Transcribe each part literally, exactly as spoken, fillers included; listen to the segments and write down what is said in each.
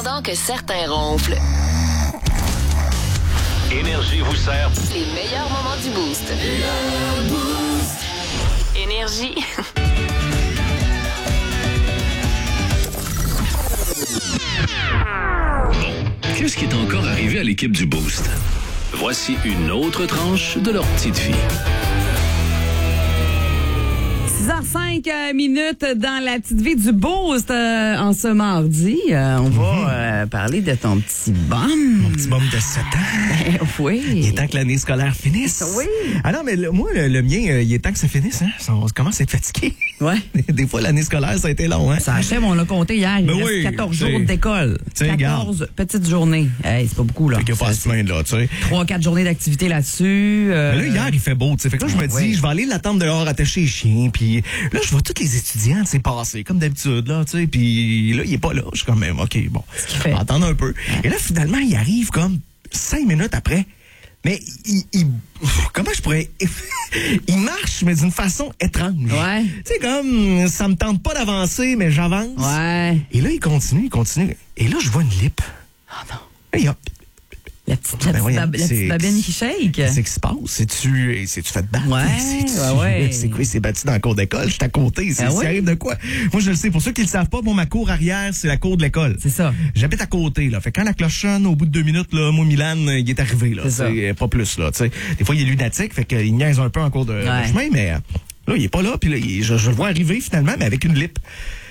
entend que certains ronflent. Énergie vous sert Les meilleurs moments du Boost. Énergie. Qu'est-ce qui est encore arrivé à l'équipe du Boost? Voici une autre tranche de leur petite vie. six heures cinq minutes dans la petite vie du Boost euh, en ce mardi. Euh, on va Mm-hmm. euh, parler de ton petit bum. Mon petit bum de sept ans. Ben, oui. Il est temps que l'année scolaire finisse. Oui. Ah non, mais le, moi, le, le mien, euh, il est temps que ça finisse. Hein? On commence à être fatigué. Ouais. Des fois, l'année scolaire, ça a été long. Hein? Ça achève, on l'a compté hier. Il Ben reste oui, quatorze t'sais, jours d'école. t'sais, quatorze petites journées. Hey, c'est pas beaucoup, là. Fait qu'il n'y a pas à se plaindre, là, tu sais. trois quatre journées d'activité là-dessus. Euh... Mais là, hier, il fait beau, tu sais. Fait que là, je me dis, oui. je vais aller l'attendre dehors, attacher les chiens. Puis là, je vois tous les étudiants, tu sais, passer, comme d'habitude, là, tu sais. Puis là, il est pas là. Je suis quand même, OK, bon. qu'il fait? On va attendre un peu. Et là, finalement, il arrive comme cinq minutes après. Mais il, il comment je pourrais, il marche, mais d'une façon étrange. Ouais. Tu sais, comme, ça me tente pas d'avancer, mais j'avance. Ouais. Et là, il continue, il continue. Et là, je vois une lippe. Oh non. Et hop. La petite, la Ben petite, voyons, bab- la c'est- petite babine qui shake. Qu'est-ce qui se passe? C'est-tu, c'est-tu fait battre? Ouais, C'est-tu- ouais, ouais. C'est quoi? Il s'est battu dans la cour d'école? Je suis à côté. C'est, Ah ça oui? arrive de quoi? Moi, je le sais. Pour ceux qui le savent pas, bon, ma cour arrière, c'est la cour de l'école. C'est ça. J'habite à côté, là. Fait que quand la cloche sonne, au bout de deux minutes, là, moi, Milan, euh, il est arrivé, là. C'est ça. C'est pas plus, là, tu sais. Des fois, il est lunatique, fait qu'il niaise un peu en cours de, de Ouais. chemin, mais, euh, là, il est pas là, puis là, il- je, je le vois arriver, finalement, mais avec une lippe.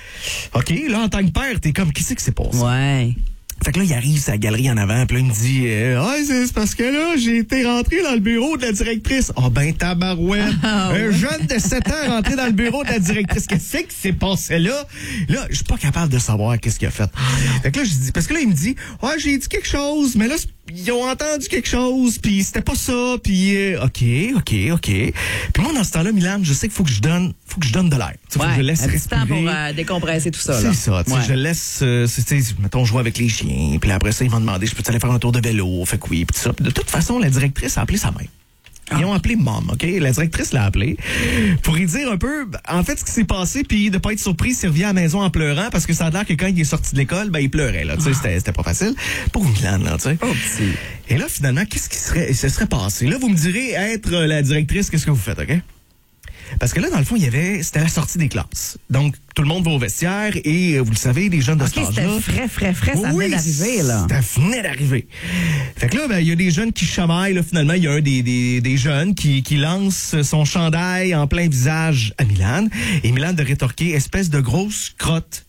OK, là, en tant que père, t'es comme, qu'est-ce qui s'est passé? Ouais. Fait que là, il arrive sa galerie en avant, puis là, il me dit euh, ah, c'est c'est parce que là, j'ai été rentré dans le bureau de la directrice. Ah, oh, ben, tabarouette. Ah, Un jeune de sept ans rentré dans le bureau de la directrice. Qu'est-ce qui s'est passé là? Là, je suis pas capable de savoir qu'est-ce qu'il a fait. Fait que là, je dis, parce que là, il me dit ah, j'ai dit quelque chose, mais là, ils ont entendu quelque chose, puis c'était pas ça, puis euh, OK, OK, OK. Puis moi, dans ce temps-là, Milan, je sais qu'il faut que je donne, faut que je donne de l'air. Faut Ouais. que je laisse Un petit respirer. temps pour euh, décompresser tout ça, là. C'est ça, tu sais, Ouais. je laisse, euh, c'est- tu sais, mettons, jouer avec les chiens, puis après ça, ils m'ont demandé, je peux aller faire un tour de vélo, fait que oui, puis tout ça. Puis de toute façon, la directrice a appelé sa mère. Ils ont appelé Mom, OK? La directrice l'a appelé pour lui dire un peu, en fait, ce qui s'est passé, puis de pas être surpris s'il revient à la maison en pleurant, parce que ça a l'air que quand il est sorti de l'école, ben, il pleurait, là, tu sais, c'était, c'était pas facile. Pour Milan, là, tu sais. Oh, petit. Et là, finalement, qu'est-ce qui serait, se serait passé? Là, vous me direz, être euh, la directrice, qu'est-ce que vous faites, OK? Parce que là, dans le fond, il y avait, c'était la sortie des classes. Donc, tout le monde va au vestiaire et, euh, vous le savez, des jeunes de OK, cet âge-là. c'était frais, frais, frais, ça Oui, venait d'arriver, là. Ça venait d'arriver. Fait que là, ben, il y a des jeunes qui chamaillent, là, finalement, il y a un des, des, des jeunes qui, qui lance son chandail en plein visage à Milan. Et Milan de rétorquer, espèce de grosse crotte.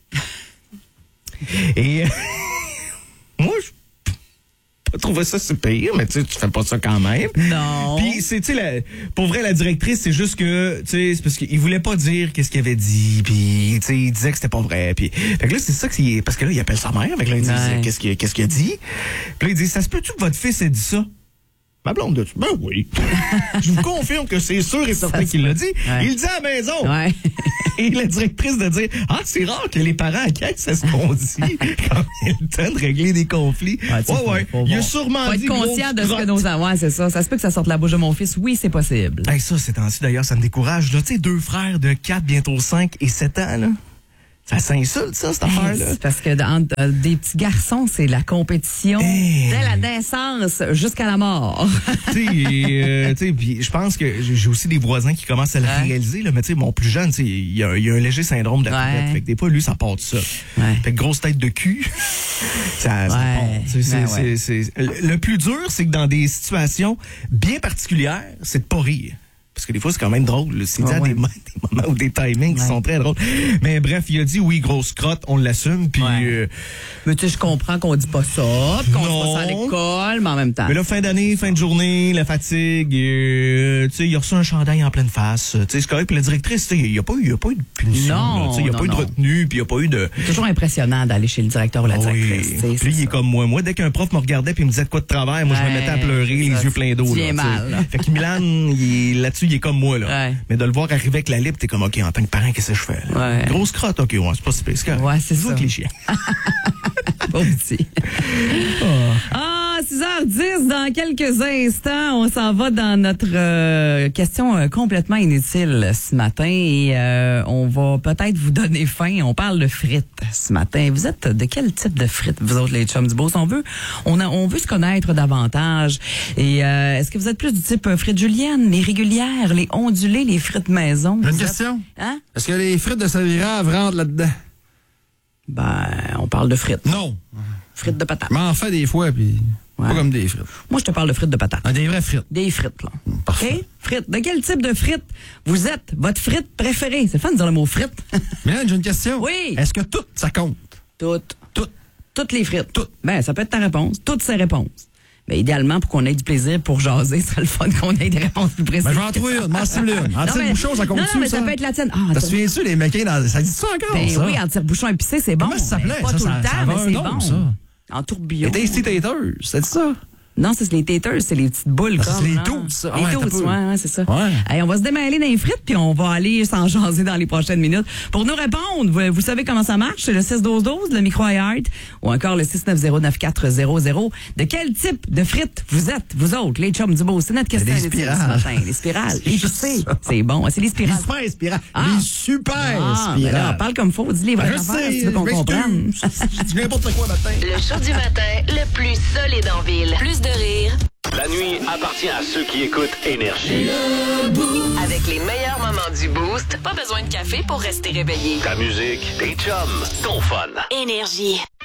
Et, moi, je pas trouvé ça super, mais tu sais, tu fais pas ça quand même. Non. Puis, c'est, tu sais, la- pour vrai, la directrice, c'est juste que, tu sais, c'est parce qu'il voulait pas dire qu'est-ce qu'il avait dit, puis, tu sais, il disait que c'était pas vrai, puis, fait que là, c'est ça que c'est, parce que là, il appelle sa mère, fait que là, il dit, Ouais. qu'est-ce qu'il, qu'est-ce qu'il a dit? Puis là, il dit, ça se peut-tu que votre fils ait dit ça? Ma blonde de ben oui. Je vous confirme que c'est sûr et certain qu'il l'a dit. Ouais. Il le dit à la maison. Ouais. Et la directrice de dire, ah, c'est rare que les parents enquêtent, c'est ce qu'on dit quand il y a le temps de régler des conflits. Ouais, tu sais, Ouais, faut- ouais. faut Il a voir. sûrement Faut dit être conscient grosse de ce que crotte. nos enfants, c'est ça. Ça se peut que ça sorte de la bouche de mon fils. Oui, c'est possible. Hey, ça, c'est ainsi d'ailleurs, ça me décourage. Là, tu sais, deux frères de quatre, bientôt cinq et sept ans, là. Ça s'insulte, ça, cette affaire-là. C'est parce que dans euh, des petits garçons, c'est la compétition Hey. dès la naissance jusqu'à la mort. Tu sais, euh, tu sais, puis je pense que j'ai j'ai aussi des voisins qui commencent à le Ouais. réaliser, là. Mais tu sais, mon plus jeune, tu sais, il y a, il y a un léger syndrome de la Ouais. tourette. Fait que des fois, lui, ça part de ça. Ouais. Fait que grosse tête de cul, ça, ça Ouais. part. Tu sais, c'est- Ben c'est- ouais. c'est- le- Le plus dur, c'est que dans des situations bien particulières, c'est de pas rire. Parce que des fois, c'est quand même drôle. là. C'est dit Ouais, à ouais. des, mo- des moments ou des timings qui Ouais. sont très drôles. Mais bref, il a dit oui, grosse crotte, on l'assume. Puis, Ouais. euh, Mais tu sais, je comprends qu'on dit pas ça, puis qu'on dit pas ça à Non. l'école, mais en même temps. mais là, fin d'année, fin de journée, la fatigue, euh, tu sais, il a reçu un chandail en pleine face. Tu sais, c'est correct. Puis la directrice, tu sais, il n'y a pas eu, il y a pas eu de punition. Non, là. Tu sais, il n'y a non, pas eu de non. retenue, puis il n'y a pas eu de. C'est toujours impressionnant d'aller chez le directeur ou la Oui. directrice. tu sais, Puis c'est lui, il est ça. comme moi. Moi, dès qu'un prof me regardait puis il me disait de quoi de travers, moi, je me Ouais, mettais à pleurer, c'est les ça. yeux pleins d'eau. Tu là, viens tu sais. mal, là. Fait que Milan, il est- là-dessus, il est comme moi, là. Ouais. Mais de le voir arriver avec la lippe, t'es comme, OK, en tant que parent, qu'est-ce que je fais? là? Ouais. Grosse crotte, OK, ouais, c'est pas si pire, c'est correct. Ouais, c'est Vous ça. avec les chiens. Pas petit. Ah, six six heures dix, dans quelques instants, on s'en va dans notre euh, question euh, complètement inutile ce matin et euh, on va peut-être vous donner faim. On parle de frites ce matin. Vous êtes de quel type de frites, vous autres, les chums du Beauce? On veut, on, a, on veut se connaître davantage. Et euh, est-ce que vous êtes plus du type euh, frites julienne, les régulières, les ondulées, les frites maison? J'ai une Vous question. êtes... Hein? Est-ce que les frites de Savirave rentrent là-dedans? Ben, on parle de frites. Non. Frites de patates. Je m'en fais des fois, puis Ouais. pas comme des frites. Moi, je te parle de frites de patates. Ah, des vraies frites. Des frites, là. Parfait. OK? Frites. De quel type de frites vous êtes? Votre frite préférée? C'est fun de dire le mot frites. Mélanie, j'ai une question. Oui. Est-ce que tout, ça compte? Toutes. Tout. Toutes les frites. Toutes. Ben, ça peut être ta réponse. Toutes ces réponses. Ben, idéalement, pour qu'on ait du plaisir pour jaser, ce serait le fun qu'on ait des réponses plus précises. Ben, je vais en trouver une. M'en stime une. En Non, mais- tire-bouchon, ça Non, compte-tu, non, mais ça? ça peut être la tienne. Ah, T'as ça- souviens-tu, les mecs dans... Ça dit ça encore, Ben ça? oui, en tire-bouchon épicé, c'est bon. Comment ça s'appelait? Ben, Pas Ça, tout ça- le ça temps, avait mais un c'est nom, bon. ça. En tourbillon. Les Tasty Taters, c'est ça? Non, ça, c'est les taters, c'est les petites boules. Ah, ça, comme, c'est les là. toasts, ça. Les Ah ouais, toasts, t'as peu. ouais, ouais, c'est ça. Ouais. Allez, on va se démêler dans les frites, puis on va aller s'en jaser dans les prochaines minutes. Pour nous répondre, vous, vous savez comment ça marche, c'est le six douze douze, le micro iHeart, ou encore le six neuf zéro neuf quatre zéro zéro. De quel type de frites vous êtes, vous autres, les chums du beau? C'est notre question des inutile ce spirales. matin. Les spirales. C'est juste Épicées. ça. C'est bon. C'est les Les spirales. super spirales. Ah. Les super Ah, ben là, spirales. parle comme faut. Dis les vraies Ben, je affaires sais, si tu veux qu'on je comprenne. m'excuse. Je dis n'importe quoi matin. Le show du matin le plus solide en ville. Plus de rire La nuit appartient à ceux qui écoutent Énergie. avec les meilleurs moments du Boost. Pas besoin de café pour rester réveillé. Ta musique, tes chums, ton fun. Énergie.